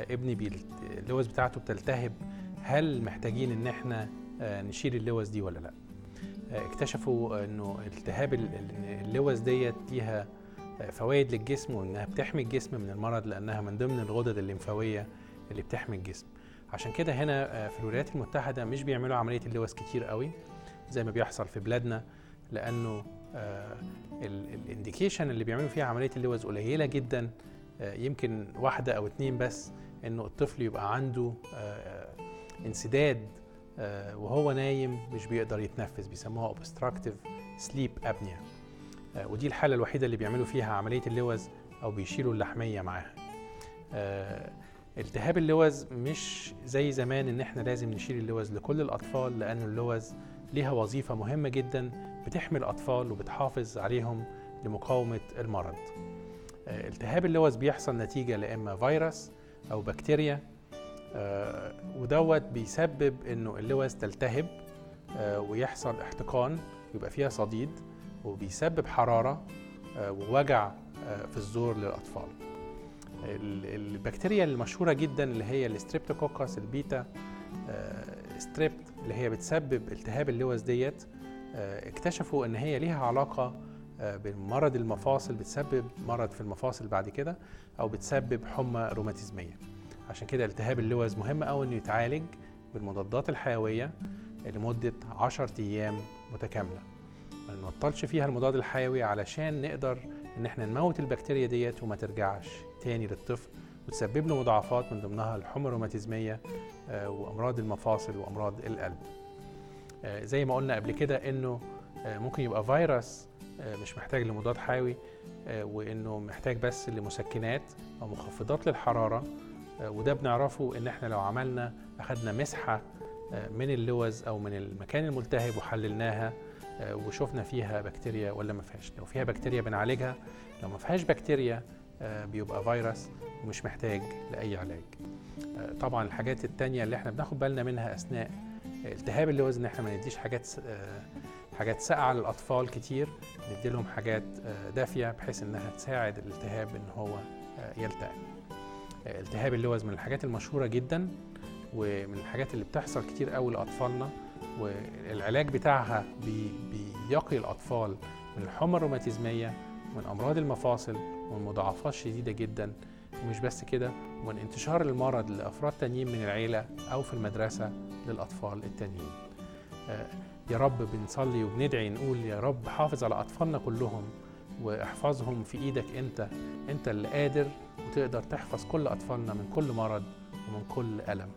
ابني اللوز بتاعته بتلتهب، هل محتاجين ان احنا نشيل اللوز دي ولا لا؟ اكتشفوا انه التهاب اللوز ديت ليها فوائد للجسم، وانها بتحمي الجسم من المرض لانها من ضمن الغدد الليمفاويه اللي بتحمي الجسم. عشان كده هنا في الولايات المتحده مش بيعملوا عمليه اللوز كتير قوي زي ما بيحصل في بلادنا، لانه الانديكيشن اللي بيعملوا فيها عمليه اللوز قليله جدا، يمكن 1 أو 2 بس، انه الطفل يبقى عنده انسداد وهو نايم مش بيقدر يتنفس، بيسموها obstructive sleep apnea، ودي الحالة الوحيدة اللي بيعملوا فيها عملية اللوز أو بيشيلوا اللحمية معاها. التهاب اللوز مش زي زمان إن إحنا لازم نشيل اللوز لكل الأطفال، لأن اللوز ليها وظيفة مهمة جدا، بتحمي الأطفال وبتحافظ عليهم لمقاومة المرض. التهاب اللوز بيحصل نتيجة لإما فيروس أو بكتيريا، ودوت بيسبب إنه اللوز تلتهب ويحصل احتقان، يبقى فيها صديد، وبيسبب حرارة ووجع في الزور للأطفال. البكتيريا المشهورة جدا اللي هي الستريبتوكوكس البيتا ستريبت اللي هي بتسبب التهاب اللوز ديت، اكتشفوا ان هي ليها علاقة بمرض المفاصل، بتسبب مرض في المفاصل بعد كده، او بتسبب حمى روماتيزمية. عشان كده التهاب اللوز مهم قوي انه يتعالج بالمضادات الحيوية لمدة 10 أيام متكاملة، ما نبطلش فيها المضاد الحيوي علشان نقدر ان احنا نموت البكتيريا ديت وما ترجعش تاني للطفل وتسبب له مضاعفات من ضمنها الحمى الروماتيزمية وامراض المفاصل وامراض القلب. زي ما قلنا قبل كده انه ممكن يبقى فيروس مش محتاج لمضاد حيوي، وانه محتاج بس لمسكنات او مخفضات للحرارة، وده بنعرفه ان احنا لو اخدنا مسحة من اللوز او من المكان الملتهب وحللناها وشوفنا فيها بكتيريا ولا ما فيهاش. لو فيها بكتيريا بنعالجها، لو ما فيهاش بكتيريا بيبقى فيروس ومش محتاج لأي علاج. طبعا الحاجات التانية اللي احنا بناخد بالنا منها أثناء التهاب اللوز ان احنا ما نديش حاجات ساقعة للأطفال كتير، ندي لهم حاجات دافية بحيث انها تساعد الالتهاب ان هو يلتئم. التهاب اللوز من الحاجات المشهورة جدا ومن الحاجات اللي بتحصل كتير قوي لأطفالنا، والعلاج بتاعها بيقي الأطفال من الحمى الروماتيزمية ومن أمراض المفاصل ومن مضاعفات شديدة جدا، ومش بس كده، ومن انتشار المرض لأفراد تانيين من العيلة أو في المدرسة للأطفال التانيين. يا رب بنصلي وبندعي نقول يا رب حافظ على أطفالنا كلهم واحفظهم في إيدك، أنت اللي قادر وتقدر تحفظ كل أطفالنا من كل مرض ومن كل ألم.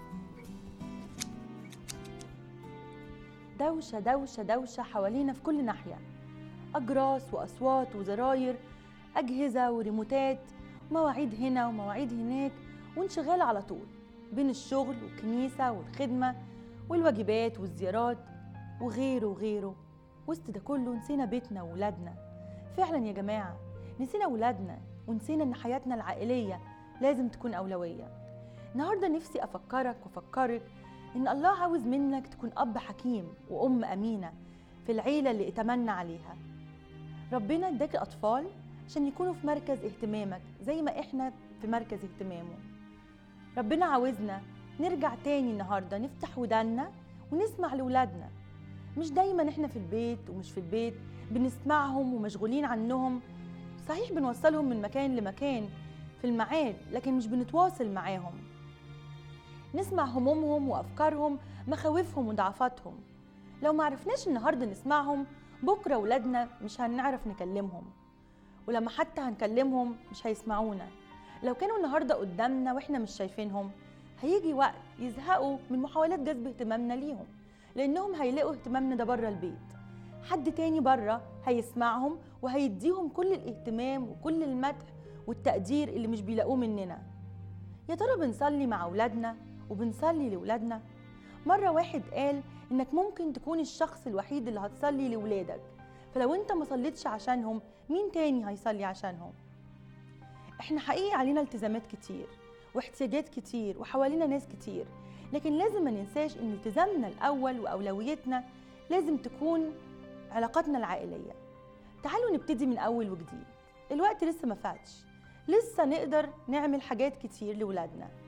دوشة دوشة دوشة حوالينا في كل ناحية، أجراس وأصوات وزراير، أجهزة وريموتات، مواعيد هنا ومواعيد هناك، وانشغال على طول بين الشغل والكنيسة والخدمة والواجبات والزيارات وغيره وغيره. وسط ده كله نسينا بيتنا وولادنا. فعلا يا جماعة نسينا ولادنا ونسينا إن حياتنا العائلية لازم تكون أولوية. النهاردة نفسي أفكرك وأفكرك إن الله عاوز منك تكون أب حكيم وأم أمينة في العيلة اللي اتمنى عليها. ربنا اداك أطفال عشان يكونوا في مركز اهتمامك زي ما إحنا في مركز اهتمامه. ربنا عاوزنا نرجع تاني النهاردة نفتح ودانا ونسمع لولادنا. مش دايما إحنا في البيت ومش في البيت بنسمعهم ومشغولين عنهم. صحيح بنوصلهم من مكان لمكان في الميعاد، لكن مش بنتواصل معاهم، نسمع همومهم وأفكارهم، مخاوفهم وضعفاتهم. لو ما عرفناش النهاردة نسمعهم، بكرة ولادنا مش هنعرف نكلمهم، ولما حتى هنكلمهم مش هيسمعونا. لو كانوا النهاردة قدامنا وإحنا مش شايفينهم، هيجي وقت يزهقوا من محاولات جذب اهتمامنا ليهم، لأنهم هيلاقوا اهتمامنا ده بره البيت. حد تاني بره هيسمعهم وهيديهم كل الاهتمام وكل المدح والتقدير اللي مش بيلاقوه مننا. يا ترى بنصلي مع أولادنا وبنصلي لولادنا؟ مرة واحد قال إنك ممكن تكون الشخص الوحيد اللي هتصلي لولادك، فلو أنت ما صليتش عشانهم مين تاني هيصلي عشانهم؟ إحنا حقيقي علينا التزامات كتير واحتياجات كتير وحوالينا ناس كتير، لكن لازم ما ننساش إن التزامنا الأول وأولويتنا لازم تكون علاقاتنا العائلية. تعالوا نبتدي من أول وجديد. الوقت لسه ما فاتش، لسه نقدر نعمل حاجات كتير لولادنا.